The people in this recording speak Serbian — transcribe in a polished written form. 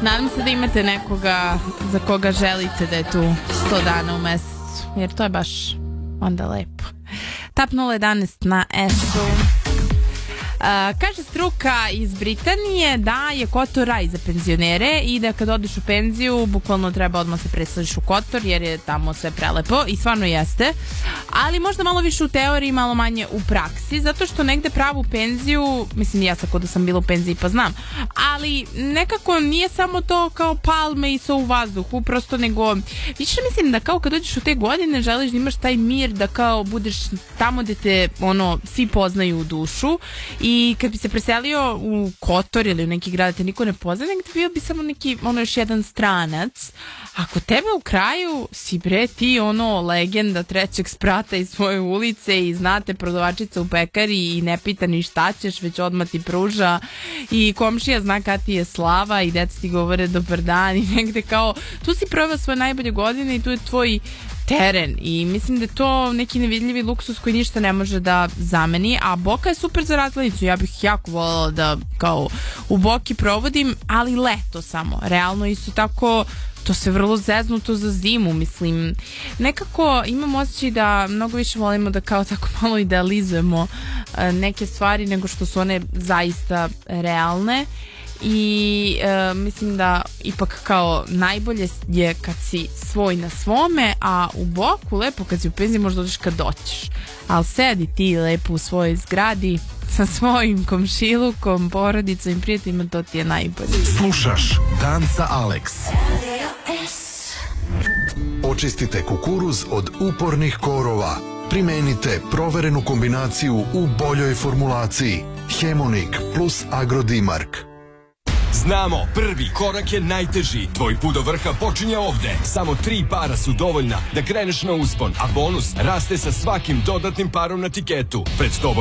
Nadam se da imate nekoga za koga želite da je tu 100 dana u mesecu, jer to je baš onda lepo. Tap 011 na S-u. Kaže struka iz Britanije da je Kotor raj za penzionere i da kad odeš u penziju bukvalno treba odmah se preseliš u Kotor jer je tamo sve prelepo i stvarno jeste, ali možda malo više u teoriji, malo manje u praksi, zato što negde pravu penziju, mislim ja sad da sam bila u penziji pa znam, ali nekako nije samo to kao palme i so u vazduhu, prosto nego više mislim da kao kad dođeš u te godine želiš da imaš taj mir, da kao budeš tamo gde te svi poznaju u dušu. I kad bi se preselio u Kotor ili u neki grad da te niko ne pozna, negdje bio bi samo neki, još jedan stranac. Ako tebe u kraju si bre ti legenda trećeg sprata iz svoje ulice i znate prodavačica u pekari i ne pita ni šta ćeš, već odmah ti pruža i komšija zna kad ti je slava i deca ti govore dobar dan i negde kao tu si proveo svoje najbolje godine i tu je tvoj teren i mislim da je to neki nevidljivi luksus koji ništa ne može da zameni, a Boka je super za razglednicu, ja bih jako voljela da kao u Boki provodim, ali leto samo, realno isto tako to se vrlo zeznuto za zimu, mislim, nekako imam osjećaj da mnogo više volimo da kao tako malo idealizujemo neke stvari nego što su one zaista realne. I mislim da ipak kao najbolje je kad si svoj na svome, a u Boku lepo kad si u penziji možda odeš kad doćeš, ali sedi ti lepo u svojoj zgradi sa svojim komšilukom, porodicom i prijateljima, to ti je najbolje. Slušaš Dan sa Alex. Očistite kukuruz od upornih korova. Primenite proverenu kombinaciju u boljoj formulaciji Hemonik plus Agrodimark. Znamo, prvi korak je najteži. Tvoj put do vrha počinje ovde. Samo 3 para su dovoljna da kreneš na uspon, a bonus raste sa svakim dodatnim parom na tiketu. Pred tobom